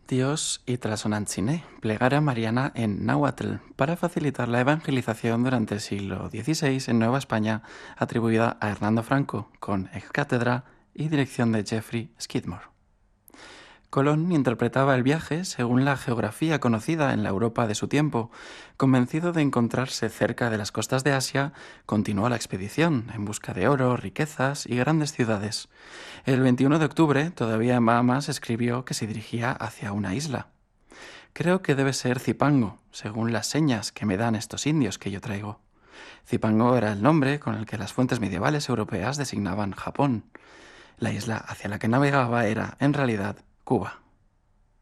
Dios Itlazonantzin, plegaria mariana en náhuatl, para facilitar la evangelización durante el siglo XVI en Nueva España, atribuida a Hernando Franco, con ex cátedra y dirección de Jeffrey Skidmore. Colón interpretaba el viaje según la geografía conocida en la Europa de su tiempo. Convencido de encontrarse cerca de las costas de Asia, continuó la expedición en busca de oro, riquezas y grandes ciudades. El 21 de octubre, todavía en Bahamas, escribió que se dirigía hacia una isla. Creo que debe ser Zipango, según las señas que me dan estos indios que yo traigo. Zipango era el nombre con el que las fuentes medievales europeas designaban Japón. La isla hacia la que navegaba era, en realidad, Cuba.